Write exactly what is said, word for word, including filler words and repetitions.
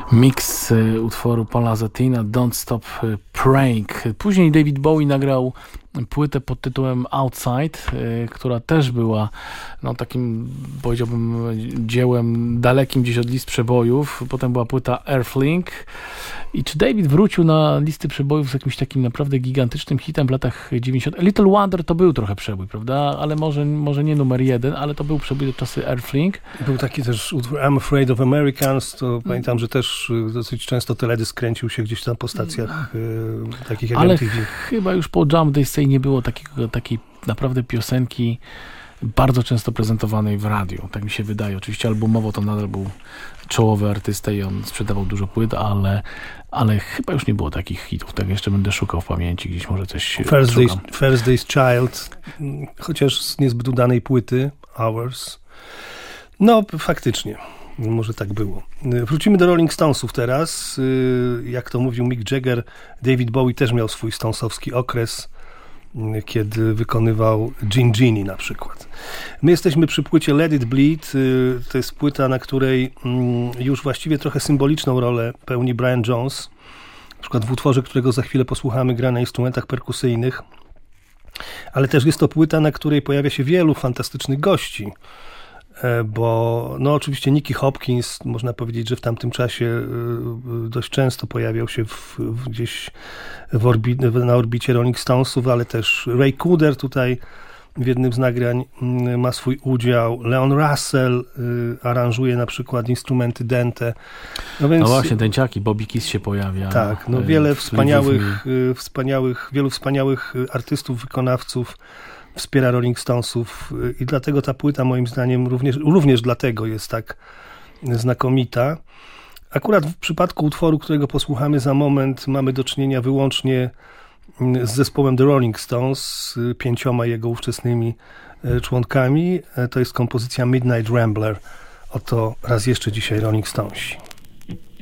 Mix utworu Paula Zatina Don't Stop Praying. Później David Bowie nagrał płytę pod tytułem Outside, która też była no, takim, powiedziałbym, dziełem dalekim gdzieś od list przebojów. Potem była płyta Earthling. I czy David wrócił na listy przebojów z jakimś takim naprawdę gigantycznym hitem w latach dziewięćdziesiątych? Little Wonder to był trochę przebój, prawda? Ale może, może nie numer jeden, ale to był przebój do czasy Earthling. Był taki też utwór I'm Afraid of Americans, to hmm. pamiętam, że też dosyć często teledysk kręcił się gdzieś tam po stacjach hmm. y, takich jak ale M T V. Chyba już po Jump They Say nie było takiego, takiej naprawdę piosenki bardzo często prezentowanej w radiu. Tak mi się wydaje. Oczywiście albumowo to nadal był czołowy artysta i on sprzedawał dużo płyt, ale, ale chyba już nie było takich hitów. Tak jeszcze będę szukał w pamięci, gdzieś może coś First Day's, First Day's Child, chociaż z niezbyt udanej płyty, Hours. No, faktycznie. Może tak było. Wrócimy do Rolling Stonesów teraz. Jak to mówił Mick Jagger, David Bowie też miał swój stonesowski okres, kiedy wykonywał Gin Genie na przykład. My jesteśmy przy płycie Let It Bleed. To jest płyta, na której już właściwie trochę symboliczną rolę pełni Brian Jones. Na przykład w utworze, którego za chwilę posłuchamy, gra na instrumentach perkusyjnych. Ale też jest to płyta, na której pojawia się wielu fantastycznych gości. Bo no oczywiście Nicky Hopkins, można powiedzieć, że w tamtym czasie dość często pojawiał się w, w gdzieś w orbi- na orbicie Rolling Stonesów, ale też Ray Cooder tutaj w jednym z nagrań ma swój udział. Leon Russell y, aranżuje na przykład instrumenty dęte. No, więc, no właśnie, dęciaki, Bobby Kiss się pojawia. Tak, no wiele wspaniałych, y, wspaniałych, wielu wspaniałych artystów, wykonawców wspiera Rolling Stonesów i dlatego ta płyta moim zdaniem również, również dlatego jest tak znakomita. Akurat w przypadku utworu, którego posłuchamy za moment, mamy do czynienia wyłącznie z zespołem The Rolling Stones, z pięcioma jego ówczesnymi członkami. To jest kompozycja Midnight Rambler. Oto raz jeszcze dzisiaj Rolling Stonesi.